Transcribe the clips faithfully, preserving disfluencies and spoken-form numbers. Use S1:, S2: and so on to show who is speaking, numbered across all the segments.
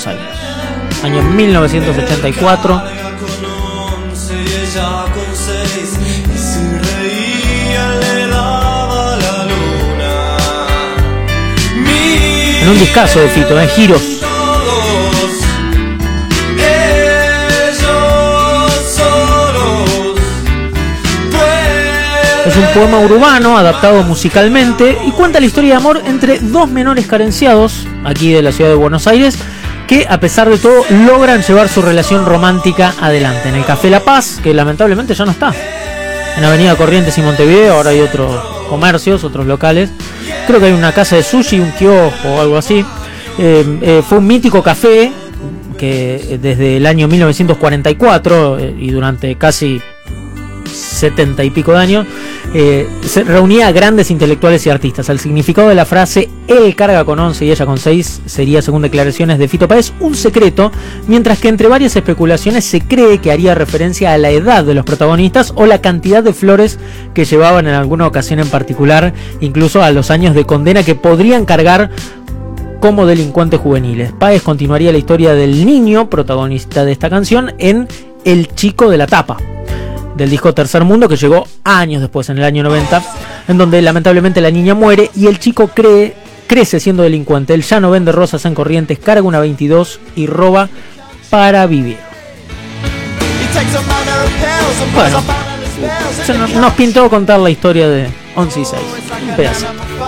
S1: Buenos Aires. Año mil novecientos ochenta y cuatro. En un discazo de Fito, en ¿eh? Giros. Es un poema urbano adaptado musicalmente y cuenta la historia de amor entre dos menores carenciados, aquí de la ciudad de Buenos Aires, que a pesar de todo logran llevar su relación romántica adelante. En el Café La Paz, que lamentablemente ya no está. En Avenida Corrientes y Montevideo, ahora hay otros comercios, otros locales. Creo que hay una casa de sushi, un kiosco o algo así. Eh, eh, fue un mítico café que desde el año mil novecientos cuarenta y cuatro eh, y durante casi setenta y pico de años, eh, se reunía a grandes intelectuales y artistas. El significado de la frase él carga con once y ella con seis sería, según declaraciones de Fito Páez, un secreto, mientras que entre varias especulaciones se cree que haría referencia a la edad de los protagonistas o la cantidad de flores que llevaban en alguna ocasión en particular, incluso a los años de condena que podrían cargar como delincuentes juveniles. Páez continuaría la historia del niño protagonista de esta canción en El Chico de la Tapa, del disco Tercer Mundo, que llegó años después, en el año noventa, en donde lamentablemente la niña muere y el chico cree, crece siendo delincuente. Él ya no vende rosas en Corrientes, carga una veintidós y roba para vivir. Bueno, se nos, nos pintó contar la historia de once y seis, un pedazo.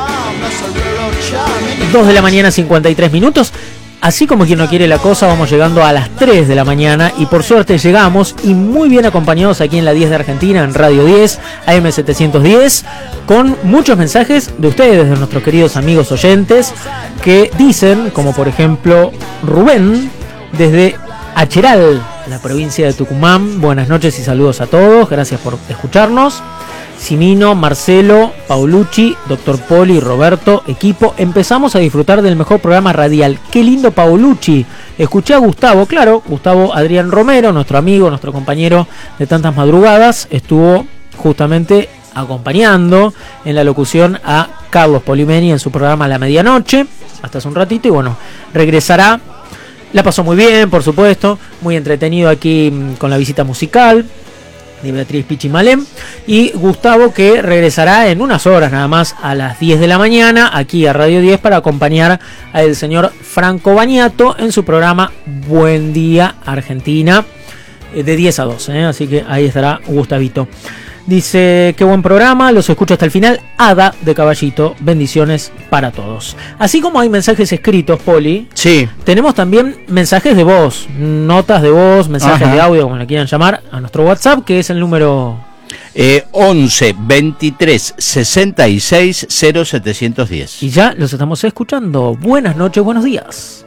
S1: dos de la mañana, cincuenta y tres minutos. Así como quien no quiere la cosa, vamos llegando a las tres de la mañana y por suerte llegamos y muy bien acompañados aquí en la diez de Argentina, en Radio diez, A M setecientos diez, con muchos mensajes de ustedes, de nuestros queridos amigos oyentes, que dicen, como por ejemplo Rubén, desde Acheral, la provincia de Tucumán: buenas noches y saludos a todos, gracias por escucharnos. Simino, Marcelo, Paulucci, Doctor Poli, Roberto, equipo, empezamos a disfrutar del mejor programa radial. Qué lindo Paulucci. Escuché a Gustavo, claro, Gustavo Adrián Romero, nuestro amigo, nuestro compañero de tantas madrugadas, estuvo justamente acompañando en la locución a Carlos Polimeni en su programa La Medianoche, hasta hace un ratito, y bueno, regresará. La pasó muy bien, por supuesto, muy entretenido aquí con la visita musical de Beatriz Pichimalem, y Gustavo, que regresará en unas horas nada más a las diez de la mañana aquí a Radio diez para acompañar al señor Franco Baniato en su programa Buen Día Argentina, de diez a doce, ¿eh? Así que ahí estará Gustavito. Dice, qué buen programa, los escucho hasta el final. Ada de Caballito, bendiciones para todos. Así como hay mensajes escritos, Poli,
S2: sí,
S1: tenemos también mensajes de voz, notas de voz, mensajes Ajá. de audio, como le quieran llamar, a nuestro WhatsApp, que es el número
S2: eh, once veintitrés sesenta y seis cero setecientos diez.
S1: Y ya los estamos escuchando. Buenas noches, buenos días.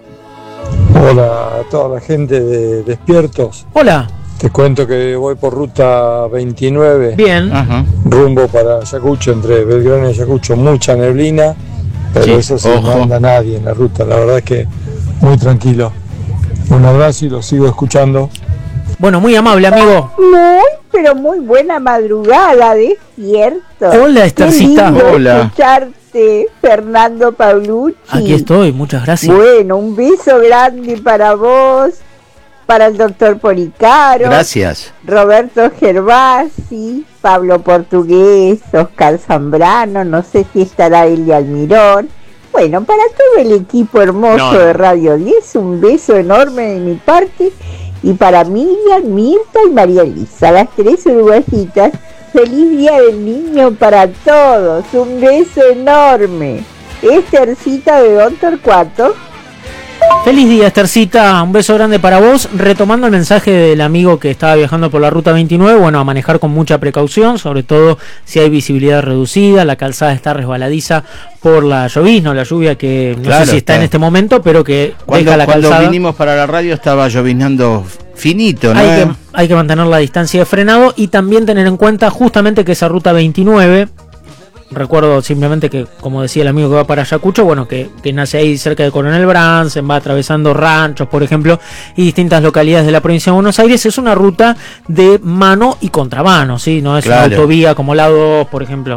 S3: Hola a toda la gente de Despiertos.
S1: Hola.
S3: Te cuento que voy por ruta veintinueve.
S1: Bien.
S2: Ajá.
S3: Rumbo para Ayacucho, entre Belgrano y Ayacucho. Mucha neblina, pero sí, eso sí, no anda nadie en la ruta. La verdad es que muy tranquilo. Un abrazo y lo sigo escuchando.
S1: Bueno, muy amable, amigo.
S4: Muy, pero muy buena madrugada, Despierto.
S1: Hola, Estercita.
S2: Hola.
S4: Escucharte, Fernando Paulucci.
S1: Aquí estoy, muchas gracias.
S4: Bueno, un beso grande para vos, para el doctor Policaro.
S2: Gracias.
S4: Roberto Gervasi, Pablo Portugués, Oscar Zambrano, no sé si estará Elia Almirón. Bueno, para todo el equipo hermoso no, no. de Radio diez, un beso enorme de mi parte. Y para Miriam, Mirta y María Elisa, las tres uruguayitas, feliz Día del Niño para todos. Un beso enorme. Estercita de Don Torcuato.
S1: Feliz día, Estercita, un beso grande para vos. Retomando el mensaje del amigo que estaba viajando por la ruta veintinueve, bueno, a manejar con mucha precaución, sobre todo si hay visibilidad reducida, la calzada está resbaladiza por la llovizna o la lluvia que no claro, sé si está, está en este momento, pero que
S2: cuando,
S1: deja la
S2: cuando
S1: calzada.
S2: Cuando vinimos para la radio estaba lloviznando finito, ¿no?
S1: Hay que, hay que mantener la distancia de frenado y también tener en cuenta justamente que esa ruta veintinueve, recuerdo simplemente que, como decía el amigo que va para Ayacucho, bueno, que, que nace ahí cerca de Coronel Bransen, va atravesando ranchos, por ejemplo, y distintas localidades de la provincia de Buenos Aires. Es una ruta de mano y contramano, ¿sí? No es claro. una autovía como la dos, por ejemplo.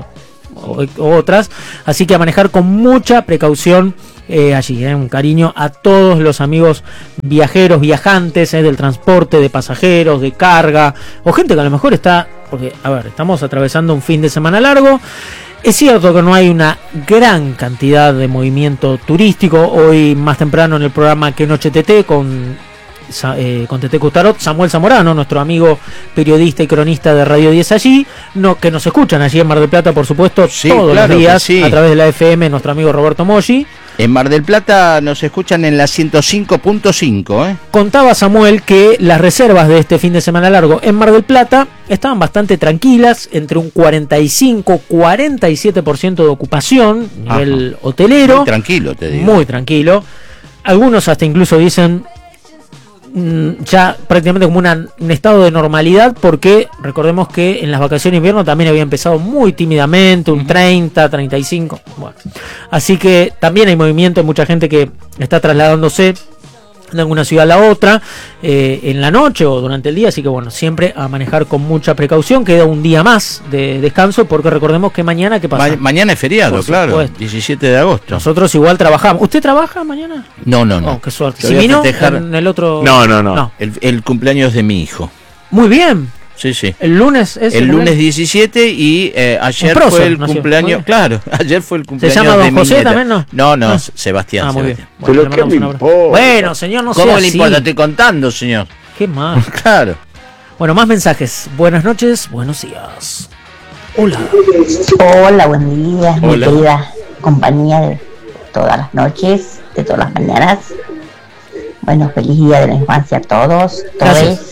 S1: o, o otras, así que a manejar con mucha precaución eh, allí, eh, un cariño a todos los amigos viajeros, viajantes, eh, del transporte de pasajeros, de carga, o gente que a lo mejor está, porque a ver, estamos atravesando un fin de semana largo. Es cierto que no hay una gran cantidad de movimiento turístico. Hoy más temprano en el programa Que Noche T T con, eh, con Tete Custarot, Samuel Zamorano, nuestro amigo periodista y cronista de Radio diez allí, no, que nos escuchan allí en Mar del Plata, por supuesto, sí, todos claro los días, sí, a través de la F M, nuestro amigo Roberto Moggi.
S2: En Mar del Plata nos escuchan en la ciento cinco punto cinco. ¿eh?
S1: Contaba Samuel que las reservas de este fin de semana largo en Mar del Plata estaban bastante tranquilas, entre un cuarenta y cinco a cuarenta y siete por ciento de ocupación, nivel Ajá. hotelero.
S2: Muy tranquilo, te digo.
S1: Muy tranquilo. Algunos hasta incluso dicen ya prácticamente como una, un estado de normalidad, porque recordemos que en las vacaciones de invierno también había empezado muy tímidamente, un treinta, treinta y cinco, bueno, así que también hay movimiento, hay mucha gente que está trasladándose de alguna ciudad a la otra eh, en la noche o durante el día, así que bueno, siempre a manejar con mucha precaución. Queda un día más de descanso, porque recordemos que mañana, ¿qué pasa?
S2: Ma- mañana es feriado, por claro, supuesto. diecisiete de agosto.
S1: Nosotros igual trabajamos. ¿Usted trabaja mañana?
S2: No, no, no.
S1: Oh, qué suerte.
S2: Si vino festejar...
S1: en el otro...
S2: No, no, no. no. El, el cumpleaños de mi hijo.
S1: Muy bien.
S2: Sí, sí.
S1: El lunes es
S2: el, el lunes diecisiete y eh, ayer
S1: prócer,
S2: fue el
S1: nació.
S2: cumpleaños. Claro, ayer fue el cumpleaños.
S1: ¿Se llama Don
S2: de
S1: José
S2: mi
S1: también, no?
S2: No, no,
S1: ah.
S2: Sebastián.
S1: Ah, muy
S2: Sebastián.
S1: bien. Bueno,
S3: Pero qué me importa.
S1: Bueno, señor, no sé.
S2: ¿Cómo le importa? Estoy contando, señor.
S1: Qué mal.
S2: Claro.
S1: Bueno, más mensajes. Buenas noches, buenos días. Hola.
S5: Hola, buen día,
S2: Hola.
S5: mi querida compañía de todas las noches, de todas las mañanas. Bueno, feliz día de la infancia a todos, todos.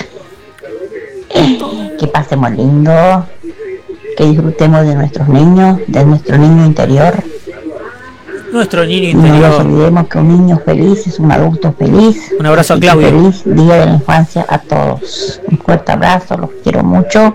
S5: Que pasemos lindo, que disfrutemos de nuestros niños, de nuestro niño interior.
S1: Nuestro niño
S5: No nos
S1: interior.
S5: olvidemos que un niño feliz es un adulto feliz.
S1: Un abrazo a
S5: Y
S1: Claudio.
S5: Feliz día de la infancia a todos. Un fuerte abrazo, los quiero mucho.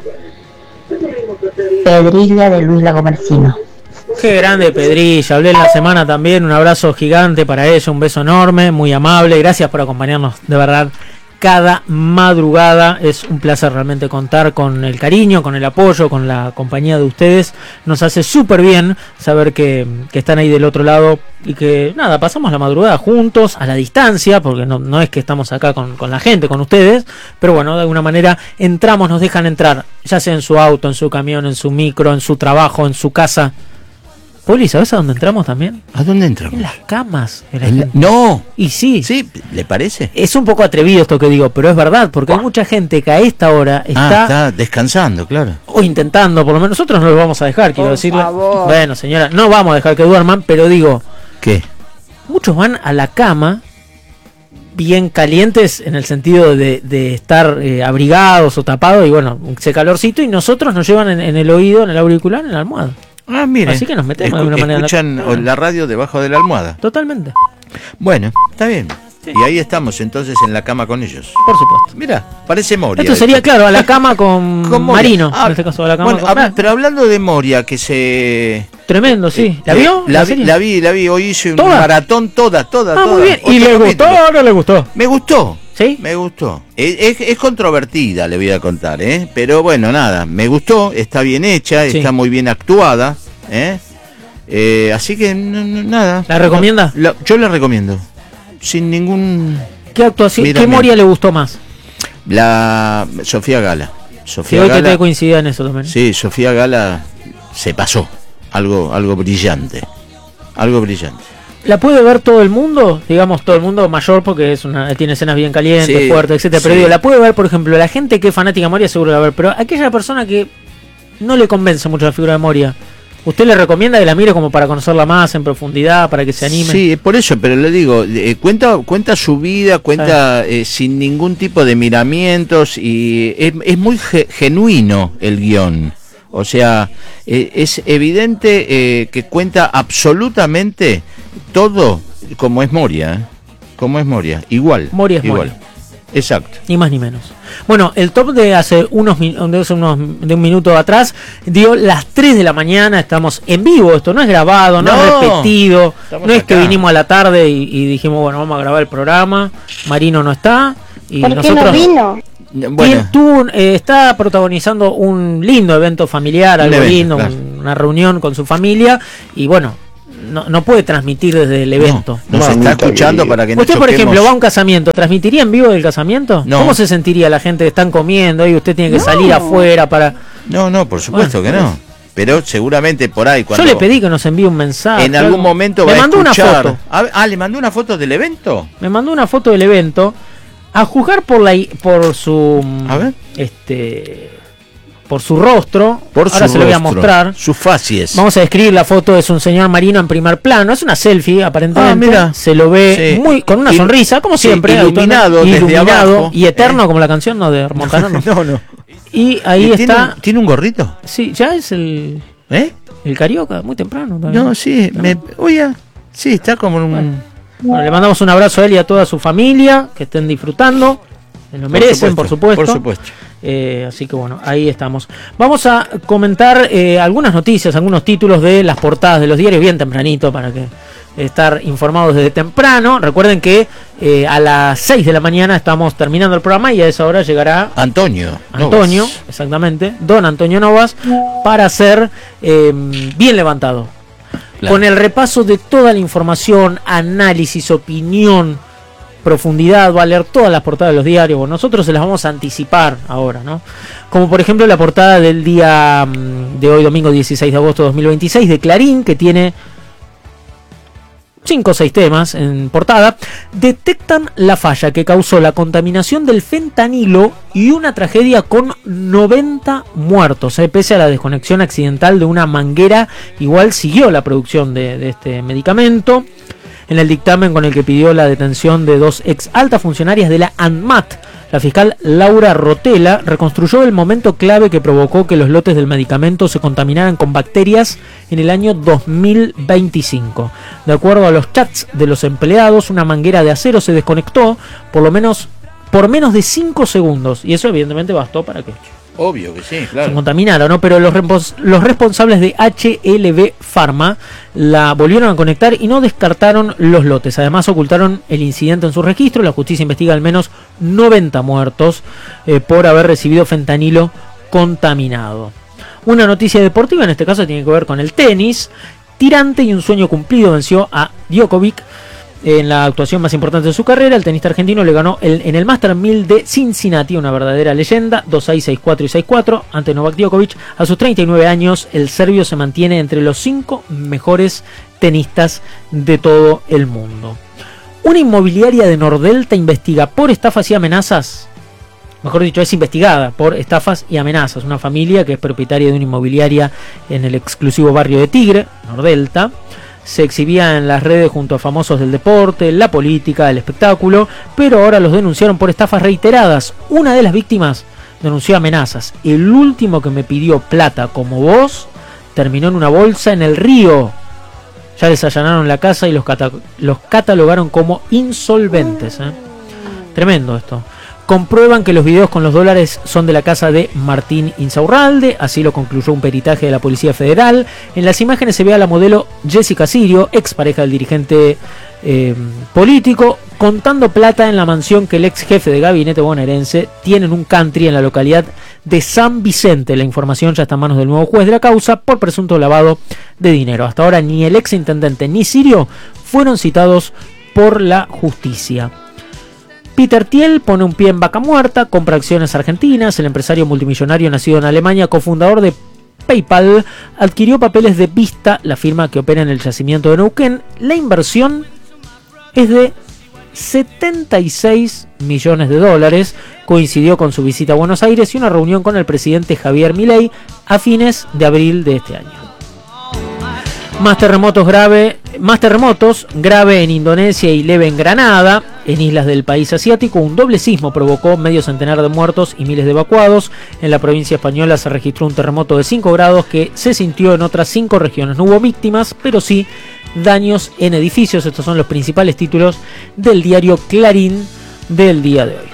S5: Pedrilla de Luis Lagomercino.
S1: Qué grande Pedrilla, hablé en la semana también, un abrazo gigante para ella, un beso enorme, muy amable, gracias por acompañarnos, de verdad, cada madrugada. Es un placer realmente contar con el cariño, con el apoyo, con la compañía de ustedes. Nos hace súper bien saber que, que están ahí del otro lado y que nada, pasamos la madrugada juntos, a la distancia, porque no, no es que estamos acá con, con la gente, con ustedes, pero bueno, de alguna manera entramos, nos dejan entrar, ya sea en su auto, en su camión, en su micro, en su trabajo, en su casa. Poli, ¿sabes a dónde entramos también?
S2: ¿A dónde entramos?
S1: En las camas. De la
S2: ¿En la...
S1: gente.
S2: No.
S1: Y sí.
S2: Sí, ¿le parece?
S1: Es un poco atrevido esto que digo, pero es verdad, porque hay mucha gente que a esta hora está...
S2: Ah, está descansando, claro.
S1: O intentando, por lo menos nosotros no lo vamos a dejar, quiero
S4: Por
S1: decirle.
S4: favor.
S1: Bueno, señora, no vamos a dejar que duerman, pero digo,
S2: ¿Qué?
S1: muchos van a la cama bien calientes en el sentido de, de estar eh, abrigados o tapados y bueno, ese calorcito, y nosotros nos llevan en, en el oído, en el auricular, en la almohada.
S2: Ah, mire.
S1: Así que nos metemos
S2: Escu-
S1: de alguna manera.
S2: Escuchan
S1: en la...
S2: la radio debajo de la almohada.
S1: Totalmente.
S2: Bueno, está bien. Sí. Y ahí estamos entonces en la cama con ellos.
S1: Por supuesto.
S2: Mira, parece Moria.
S1: Esto sería, claro, a la cama con,
S2: con
S1: Marino.
S2: Ah,
S1: en este caso, a la cama
S2: bueno,
S1: con...
S2: habla, pero hablando de Moria, que se...
S1: Tremendo, sí. ¿La
S2: eh,
S1: vio?
S2: La,
S1: ¿La
S2: vi,
S1: serie?
S2: la vi, la vi. Hoy hice un
S1: ¿Toda?
S2: maratón toda, toda,
S1: Ah,
S2: toda.
S1: muy bien. ¿Y
S2: Ocho
S1: le gustó
S2: capítulos.
S1: o no le gustó?
S2: Me gustó.
S1: ¿Sí?
S2: Me gustó. Es, es, es controvertida, le voy a contar, ¿eh? Pero bueno, nada, me gustó, está bien hecha,
S1: Sí.
S2: está muy bien actuada, ¿eh? Eh, así que no, no, nada.
S1: ¿La recomienda?
S2: La- yo la recomiendo. Sin ningún...
S1: ¿Qué actuación?
S2: Mira,
S1: ¿Qué
S2: mira.
S1: Moria le gustó más?
S2: La Sofía Gala.
S1: Sí,
S2: Sofía
S1: hoy que
S2: Gala.
S1: te coincidía en eso también.
S2: Sí, Sofía Gala se pasó. Algo, algo brillante. Algo brillante.
S1: ¿La puede ver todo el mundo? Digamos, todo el mundo mayor, porque es una tiene escenas bien calientes,
S2: Sí,
S1: fuertes, etcétera. Pero
S2: sí.
S1: digo, la puede ver, por ejemplo, la gente que es fanática de Moria seguro la va a ver, pero aquella persona que no le convence mucho la figura de Moria, ¿usted le recomienda que la mire como para conocerla más en profundidad, para que se anime?
S2: Sí, por eso, pero le digo, eh, cuenta cuenta su vida, cuenta eh, sin ningún tipo de miramientos y es, es muy ge- genuino el guión. O sea, eh, es evidente eh, que cuenta absolutamente todo como es Moria, ¿eh? Como es Moria, igual.
S1: Moria es
S2: igual.
S1: Moria.
S2: Exacto.
S1: Ni más ni menos. Bueno, el top de hace unos, min- de hace unos de un minuto atrás dio las tres de la mañana. Estamos en vivo, esto no es grabado, no,
S2: No,
S1: es repetido.
S2: estamos
S1: No es que
S2: acá.
S1: vinimos a la tarde y, y dijimos, bueno, vamos a grabar el programa. Marino no está. Y
S4: ¿Por qué
S1: nosotros
S4: no vino?
S2: Bueno,
S1: Tien- tuvo un- eh, está protagonizando un lindo evento familiar,
S2: Un
S1: algo
S2: evento,
S1: lindo,
S2: claro.
S1: un- una reunión con su familia y bueno, no, no puede transmitir desde el evento.
S2: No, nos está escuchando para que no
S1: usted, por ejemplo, va a un casamiento, ¿transmitiría en vivo del casamiento?
S2: No.
S1: ¿Cómo se sentiría la gente que están comiendo y usted tiene que
S2: no.
S1: salir afuera para...?
S2: No, no, por supuesto bueno, que no. Pero seguramente por ahí cuando...
S1: Yo le pedí que nos envíe un mensaje.
S2: En algún momento
S1: me
S2: va
S1: mandó
S2: a escuchar.
S1: Una foto.
S2: Ah, ¿le mandó una foto del evento?
S1: Me mandó una foto del evento. A juzgar por la por su...
S2: A ver.
S1: Este... Por su rostro,
S2: por
S1: ahora
S2: su
S1: se lo voy a
S2: rostro,
S1: mostrar.
S2: Sus facies.
S1: Vamos a describir la foto, es un señor marino en primer plano, es una selfie aparentemente.
S2: Ah, mira.
S1: Se lo ve sí. muy con una sonrisa, como siempre,
S2: sí, iluminado,
S1: iluminado
S2: desde abajo,
S1: y eterno,
S2: eh.
S1: como la canción, no de Montanaro.
S2: No, no.
S1: Y ahí
S2: ¿Y
S1: está.
S2: ¿Tiene un, ¿Tiene un gorrito?
S1: Sí, ya es el.
S2: ¿Eh?
S1: El Carioca, muy temprano. También.
S2: No, sí, ¿no? me, oye, sí, está como en un.
S1: Bueno. Bueno, le mandamos un abrazo a él y a toda su familia, que estén disfrutando. Se lo merecen, por supuesto.
S2: Por supuesto.
S1: Eh, así que bueno, ahí estamos. Vamos a comentar eh, algunas noticias, algunos títulos de las portadas de los diarios bien tempranito para que estar informados desde temprano. Recuerden que eh, a las seis de la mañana estamos terminando el programa y a esa hora llegará
S2: Antonio.
S1: Antonio,
S2: Novas.
S1: exactamente, don Antonio Novas, para ser eh, bien levantado. Claro. Con el repaso de toda la información, análisis, opinión, profundidad, va a leer todas las portadas de los diarios. Bueno, nosotros se las vamos a anticipar ahora, ¿no? Como por ejemplo la portada del día de hoy, domingo dieciséis de agosto de dos mil veintiséis, de Clarín, que tiene cinco o seis temas en portada. Detectan la falla que causó la contaminación del fentanilo y una tragedia con noventa muertos. Eh, pese a la desconexión accidental de una manguera, igual siguió la producción de, de este medicamento. En el dictamen con el que pidió la detención de dos ex altas funcionarias de la ANMAT, la fiscal Laura Rotela reconstruyó el momento clave que provocó que los lotes del medicamento se contaminaran con bacterias en el año dos mil veinticinco. De acuerdo a los chats de los empleados, una manguera de acero se desconectó por lo menos por menos de cinco segundos y eso evidentemente bastó para que
S2: Obvio que sí, claro.
S1: se contaminaron, ¿no? Pero los, respons- los responsables de H L B Pharma la volvieron a conectar y no descartaron los lotes. Además ocultaron el incidente en su registro. La justicia investiga al menos noventa muertos eh, por haber recibido fentanilo contaminado. Una noticia deportiva, en este caso tiene que ver con el tenis. Tirante y un sueño cumplido venció a Djokovic en la actuación más importante de su carrera. El tenista argentino le ganó el, en el Master mil de Cincinnati, una verdadera leyenda, dos seis, seis cuatro y seis cuatro ante Novak Djokovic. A sus treinta y nueve años, el serbio se mantiene entre los cinco mejores tenistas de todo el mundo. Una inmobiliaria de Nordelta investiga por estafas y amenazas. Mejor dicho, es investigada por estafas y amenazas. Una familia que es propietaria de una inmobiliaria en el exclusivo barrio de Tigre, Nordelta, se exhibía en las redes junto a famosos del deporte, la política, el espectáculo, pero ahora los denunciaron por estafas reiteradas. Una de las víctimas denunció amenazas. El último que me pidió plata como vos terminó en una bolsa en el río. Ya les allanaron la casa y los, cata- los catalogaron como insolventes. ¿eh? Tremendo esto. Comprueban que los videos con los dólares son de la casa de Martín Insaurralde, así lo concluyó un peritaje de la Policía Federal. En las imágenes se ve a la modelo Jessica Sirio, ex pareja del dirigente eh, político, contando plata en la mansión que el ex jefe de gabinete bonaerense tiene en un country en la localidad de San Vicente. La información ya está en manos del nuevo juez de la causa por presunto lavado de dinero. Hasta ahora ni el ex intendente ni Sirio fueron citados por la justicia. Peter Thiel pone un pie en vaca muerta, compra acciones argentinas. El empresario multimillonario nacido en Alemania, cofundador de PayPal, adquirió papeles de Vista, la firma que opera en el yacimiento de Neuquén. La inversión es de setenta y seis millones de dólares. Coincidió con su visita a Buenos Aires y una reunión con el presidente Javier Milei a fines de abril de este año. Más terremotos grave, más terremotos, grave en Indonesia y leve en Granada. En islas del país asiático, un doble sismo provocó medio centenar de muertos y miles de evacuados. En la provincia española se registró un terremoto de cinco grados que se sintió en otras cinco regiones. No hubo víctimas, pero sí daños en edificios. Estos son los principales títulos del diario Clarín del día de hoy.